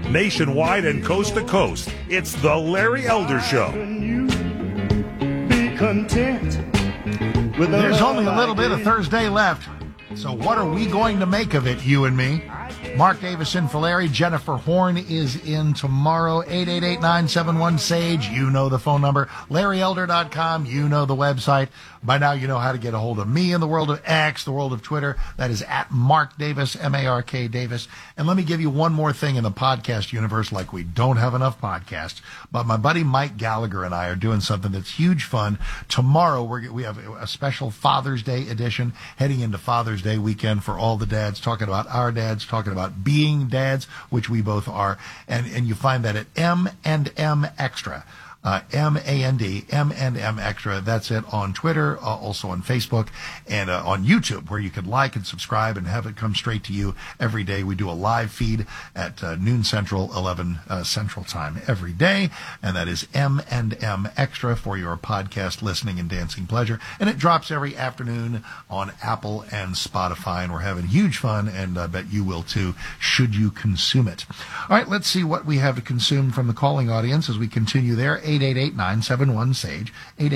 nationwide and coast to coast. It's the Larry Elder Show. Be content with There's only a little bit of Thursday left. So what are we going to make of it, you and me? Mark Davis in for Larry. Jennifer Horn is in tomorrow. 888-971-SAGE. You know the phone number. LarryElder.com. You know the website. By now you know how to get a hold of me in the world of X, the world of Twitter. That is at Mark Davis, M-A-R-K Davis. And let me give you one more thing in the podcast universe, like we don't have enough podcasts. But my buddy Mike Gallagher and I are doing something that's huge fun. Tomorrow we have a special Father's Day edition heading into Father's Day weekend for all the dads, talking about our dads, talking about being dads, which we both are. And you find that at M&M Extra. M-A-N-D, M&M Extra. That's it on Twitter, also on Facebook, and on YouTube, where you can like and subscribe and have it come straight to you every day. We do a live feed at noon Central, 11 Central Time every day, and that is M&M Extra for your podcast listening and dancing pleasure. And it drops every afternoon on Apple and Spotify, and we're having huge fun, and I bet you will too, should you consume it. All right, let's see what we have to consume from the calling audience as we continue there. 888-971-SAGE,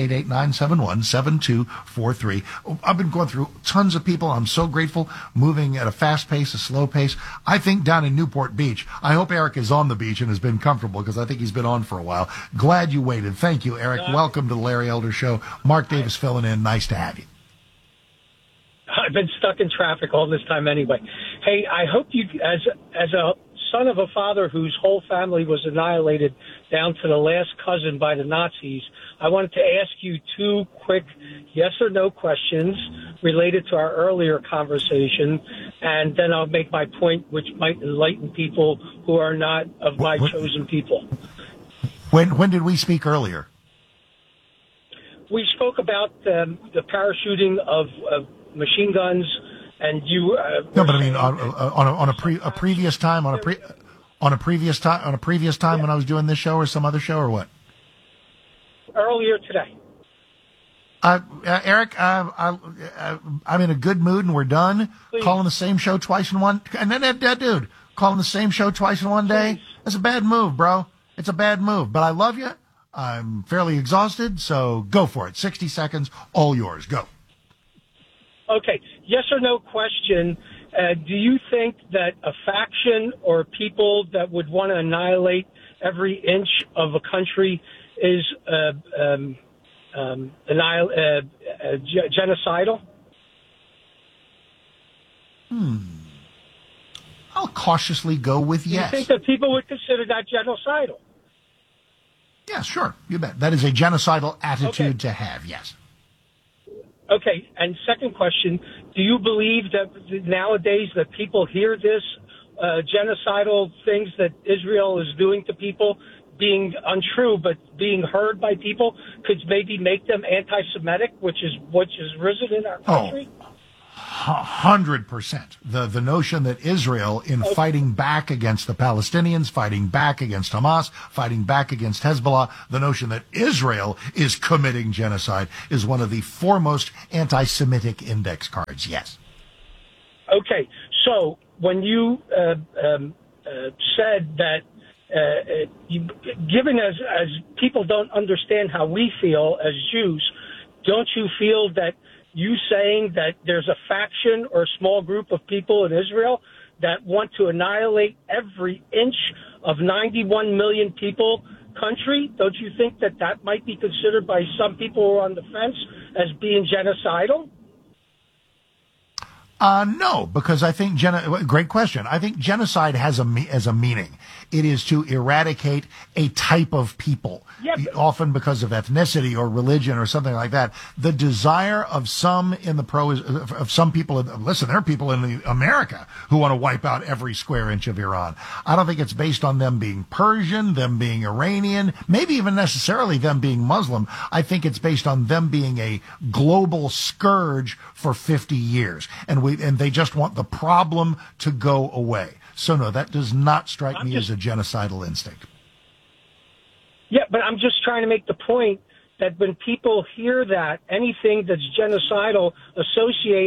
888-971-7243. I've been going through tons of people. I'm so grateful, moving at a fast pace, a slow pace. I think down in Newport Beach, I hope Eric is on the beach and has been comfortable, because I think he's been on for a while. Glad you waited. Thank you, Eric. Welcome to the Larry Elder Show. Mark Davis filling in. Nice to have you. I've been stuck in traffic all this time anyway. Hey, I hope you, as a son of a father whose whole family was annihilated down to the last cousin by the Nazis, I wanted to ask you two quick yes or no questions related to our earlier conversation, and then I'll make my point, which might enlighten people who are not of my chosen people. When did we speak earlier? We spoke about the parachuting of machine guns, and you. No, but I mean on a previous time when I was doing this show or some other show, or what? Earlier today. Eric, I'm in a good mood and we're done. Please. Calling the same show twice in one, and then that dude calling the same show twice in one day. That's a bad move, bro. It's a bad move. But I love you. I'm fairly exhausted, so go for it. 60 seconds, all yours. Go. Okay, yes or no question. Do you think that a faction or people that would want to annihilate every inch of a country is genocidal? I'll cautiously go with yes. Do you think that people would consider that genocidal? Yeah, sure. You bet. That is a genocidal attitude to have, yes. Okay, and second question, do you believe that nowadays that people hear this genocidal things that Israel is doing to people being untrue, but being heard by people could maybe make them anti-Semitic, which is risen in our country? 100%. The notion that Israel, in fighting back against the Palestinians, fighting back against Hamas, fighting back against Hezbollah, the notion that Israel is committing genocide is one of the foremost anti-Semitic index cards, yes. Okay, so when you said that given as people don't understand how we feel as Jews, don't you feel that you saying that there's a faction or a small group of people in Israel that want to annihilate every inch of 91 million people country, don't you think that that might be considered by some people who are on the fence as being genocidal? No, because I think great question. I think genocide has a meaning. It is to eradicate a type of people, often because of ethnicity or religion or something like that. The desire of some people. Listen, there are people in America who want to wipe out every square inch of Iran. I don't think it's based on them being Persian, them being Iranian, maybe even necessarily them being Muslim. I think it's based on them being a global scourge for 50 years, and they just want the problem to go away. So no, that does not strike me as a genocidal instinct. Yeah, but I'm just trying to make the point that when people hear that anything that's genocidal associated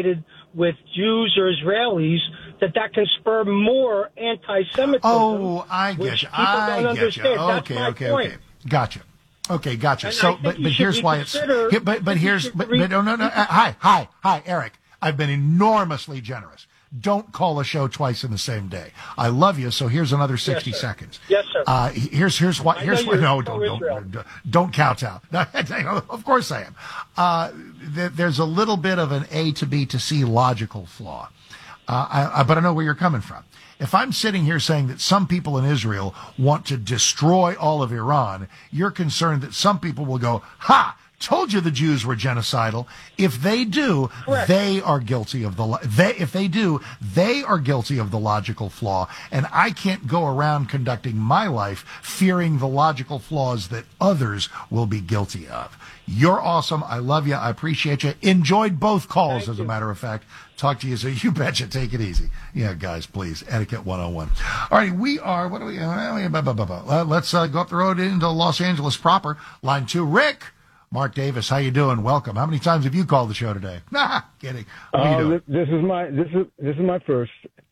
with Jews or Israelis, that can spur more anti-Semitism. Oh, I get which you. People don't understand. That's my point. Gotcha. Okay, gotcha. And So, but here's why it's. No. Hi, Eric. I've been enormously generous. Don't call a show twice in the same day. I love you. So here's another 60 seconds. Yes, sir. Here's why. No, don't kowtow. Of course I am. There's a little bit of an A to B to C logical flaw. But I know where you're coming from. If I'm sitting here saying that some people in Israel want to destroy all of Iran, you're concerned that some people will go, ha! Told you the Jews were genocidal. If they do, they are guilty of they are guilty of the logical flaw. And I can't go around conducting my life fearing the logical flaws that others will be guilty of. You're awesome. I love you. I appreciate you. Enjoyed both calls, Thank as a you. matter of fact. Talk to you soon. You betcha. Take it easy. Yeah, guys, please. Etiquette 101. All right, we are, what do we, let's go up the road into Los Angeles proper. Line 2, Rick. Mark Davis, how you doing? Welcome. How many times have you called the show today? Nah, kidding. What are you doing? This is my first.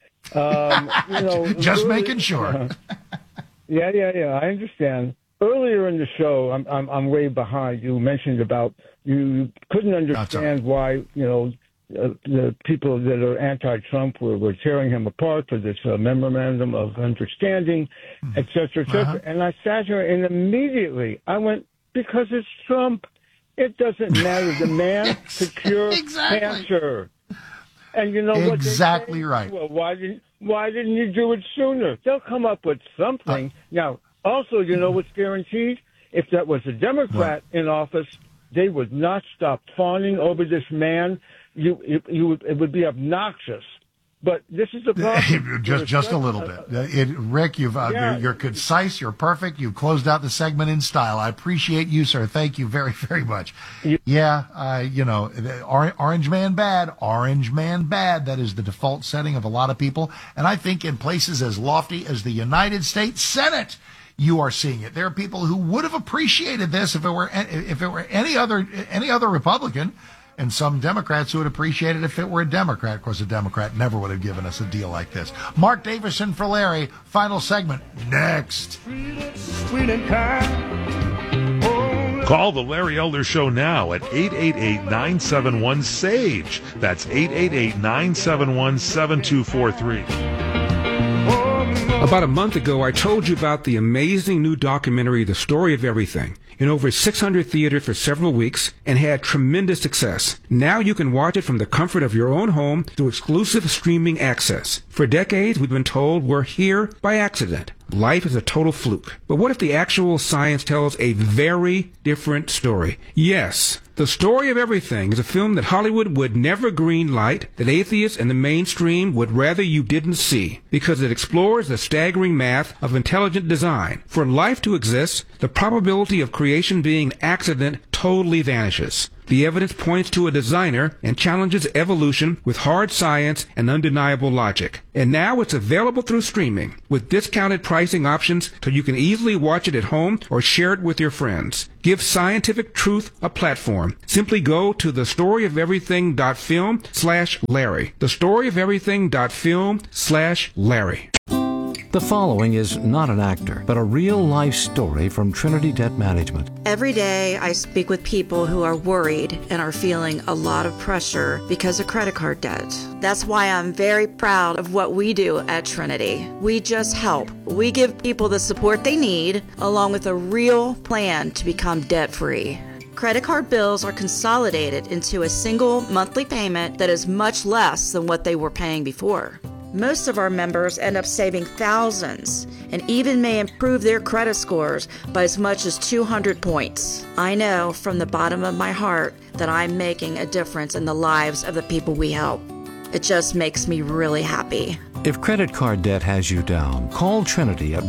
Just making sure. Yeah. I understand. Earlier in the show, I'm way behind. You mentioned about you couldn't understand why the people that are anti-Trump were tearing him apart for this memorandum of understanding, et cetera, et cetera. And I sat here and immediately I went, because it's Trump. It doesn't matter. The man could cure cancer. And you know what? Exactly right. Well, why didn't you do it sooner? They'll come up with something. Now, also, you know what's guaranteed? If that was a Democrat in office, they would not stop fawning over this man. It would be obnoxious. But this is the problem. just a little bit. Rick, you're concise. You're perfect. You closed out the segment in style. I appreciate you, sir. Thank you very, very much. Orange man bad. Orange man bad. That is the default setting of a lot of people. And I think in places as lofty as the United States Senate, you are seeing it. There are people who would have appreciated this if it were any other Republican. And some Democrats who would appreciate it if it were a Democrat. Of course, a Democrat never would have given us a deal like this. Mark Davison for Larry. Final segment next. Sweet and kind. Call the Larry Elder Show now at 888-971-SAGE. That's 888-971-7243. About a month ago, I told you about the amazing new documentary, The Story of Everything, in over 600 theaters for several weeks and had tremendous success. Now you can watch it from the comfort of your own home through exclusive streaming access. For decades, we've been told we're here by accident. Life is a total fluke. But what if the actual science tells a very different story? Yes. The Story of Everything is a film that Hollywood would never greenlight, that atheists and the mainstream would rather you didn't see, because it explores the staggering math of intelligent design. For life to exist, the probability of creation being an accident totally vanishes. The evidence points to a designer and challenges evolution with hard science and undeniable logic. And now it's available through streaming with discounted pricing options so you can easily watch it at home or share it with your friends. Give scientific truth a platform. Simply go to thestoryoferything.film/Larry. Thestoryoferything.film/Larry. The following is not an actor, but a real-life story from Trinity Debt Management. Every day I speak with people who are worried and are feeling a lot of pressure because of credit card debt. That's why I'm very proud of what we do at Trinity. We just help. We give people the support they need, along with a real plan to become debt-free. Credit card bills are consolidated into a single monthly payment that is much less than what they were paying before. Most of our members end up saving thousands and even may improve their credit scores by as much as 200 points. I know from the bottom of my heart that I'm making a difference in the lives of the people we help. It just makes me really happy. If credit card debt has you down, call Trinity at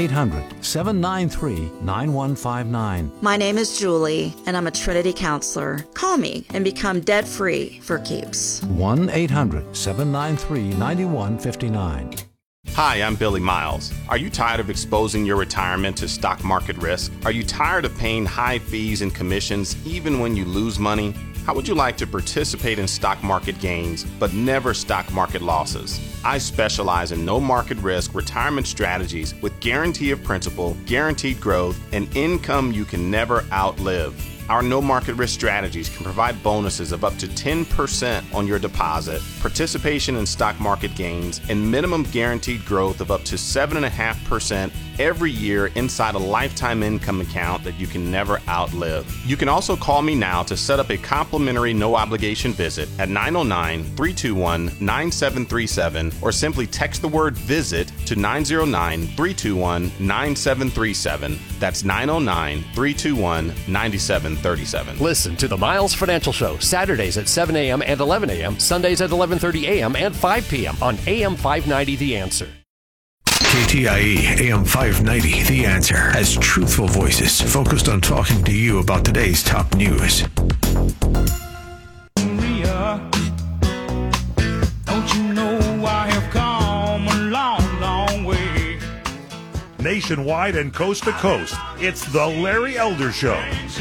1-800-793-9159. My name is Julie, and I'm a Trinity counselor. Call me and become debt-free for keeps. 1-800-793-9159. Hi, I'm Billy Miles. Are you tired of exposing your retirement to stock market risk? Are you tired of paying high fees and commissions even when you lose money? How would you like to participate in stock market gains, but never stock market losses? I specialize in no market risk retirement strategies with guarantee of principal, guaranteed growth, and income you can never outlive. Our no market risk strategies can provide bonuses of up to 10% on your deposit, participation in stock market gains, and minimum guaranteed growth of up to 7.5% every year inside a lifetime income account that you can never outlive. You can also call me now to set up a complimentary no obligation visit at 909-321-9737 or simply text the word visit to 909-321-9737. That's 909-321-9737. Listen to the Miles Financial Show Saturdays at 7 a.m. and 11 a.m., Sundays at 11:30 a.m. and 5 p.m. on AM 590 The Answer. KTIE AM 590 The Answer has truthful voices focused on talking to you about today's top news. Maria, don't you know I have come a long, long way? Nationwide and coast to coast, it's the Larry Elder Show.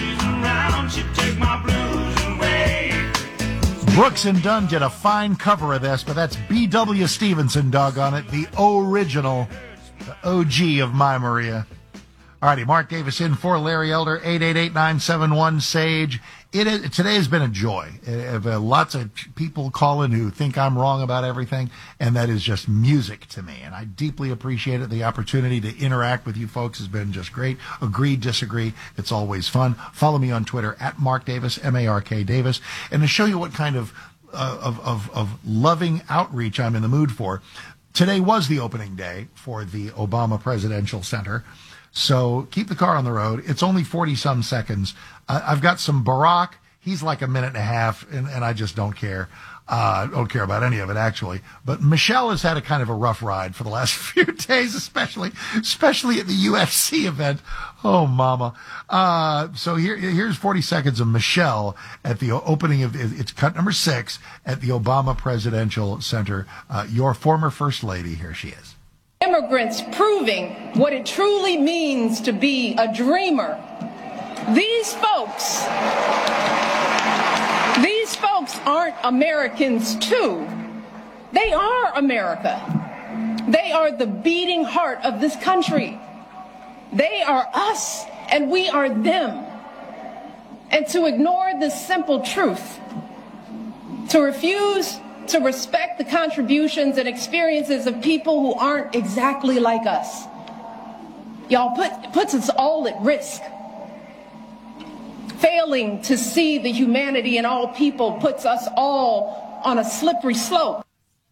Brooks and Dunn did a fine cover of this, but that's B.W. Stevenson, doggone it, the original, the OG of My Maria. All righty, Mark Davis in for Larry Elder, 888-971-SAGE. Today has been a joy. Lots of people calling who think I'm wrong about everything, and that is just music to me. And I deeply appreciate it. The opportunity to interact with you folks has been just great. Agree, disagree. It's always fun. Follow me on Twitter at Mark Davis, M-A-R-K Davis. And to show you what kind of loving outreach I'm in the mood for, today was the opening day for the Obama Presidential Center. So keep the car on the road. It's only 40-some seconds. I've got some Barack. He's like a minute and a half, and I just don't care. Don't care about any of it, actually. But Michelle has had a kind of a rough ride for the last few days, especially at the UFC event. Oh, mama. So here's 40 seconds of Michelle at the opening of, it's cut number 6 at the Obama Presidential Center. Your former First Lady, here she is. Immigrants proving what it truly means to be a dreamer. These folks aren't Americans too. They are America. They are the beating heart of this country. They are us and we are them. And to ignore this simple truth, to refuse to respect the contributions and experiences of people who aren't exactly like us, y'all, puts us all at risk. Failing to see the humanity in all people puts us all on a slippery slope.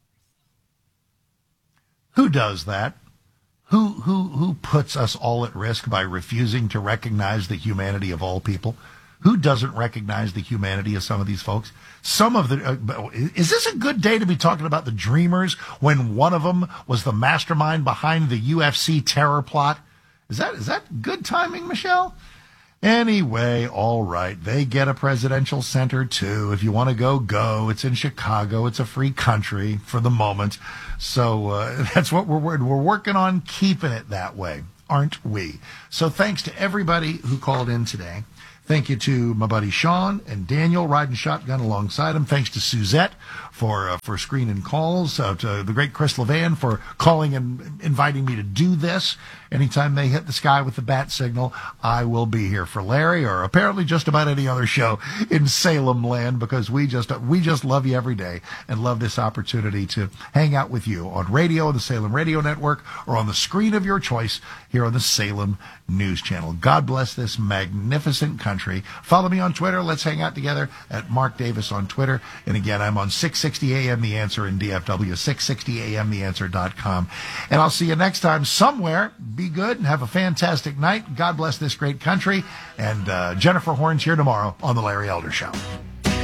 Who does that? Who puts us all at risk by refusing to recognize the humanity of all people? Who doesn't recognize the humanity of some of these folks? Some of the is this a good day to be talking about the Dreamers when one of them was the mastermind behind the UFC terror plot? Is that good timing, Michelle? Anyway, all right. They get a presidential center too. If you want to go. It's in Chicago. It's a free country for the moment. So that's what we're working on, keeping it that way, aren't we? So thanks to everybody who called in today. Thank you to my buddy Sean and Daniel riding shotgun alongside him. Thanks to Suzette for screening calls. To the great Chris Levan for calling and inviting me to do this. Anytime they hit the sky with the bat signal, I will be here for Larry or apparently just about any other show in Salem land, because we just love you every day and love this opportunity to hang out with you on radio, the Salem Radio Network, or on the screen of your choice here on the Salem News Channel. God bless this magnificent country. Follow me on Twitter. Let's hang out together at Mark Davis on Twitter. And again, I'm on 660 AM The Answer in DFW, 660amtheanswer.com. And I'll see you next time somewhere. Be good and have a fantastic night. God bless this great country. And Jennifer Horn's here tomorrow on The Larry Elder Show.